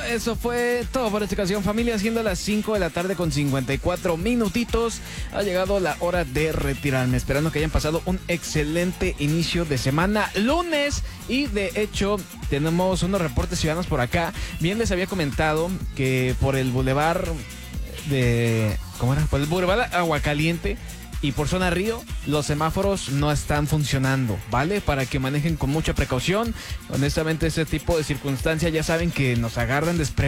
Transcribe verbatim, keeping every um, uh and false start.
eso fue todo por esta ocasión, familia. Siendo las cinco de la tarde con cincuenta y cuatro minutitos, ha llegado la hora de retirarme. Esperando que hayan pasado un excelente inicio de semana, lunes. Y de hecho, tenemos unos reportes ciudadanos por acá. Bien les había comentado que por el bulevar de... ¿Cómo era? Por el bulevar Aguacaliente y por zona Río, los semáforos no están funcionando, ¿vale? Para que manejen con mucha precaución. Honestamente, ese tipo de circunstancias ya saben que nos agarran desprevenidos.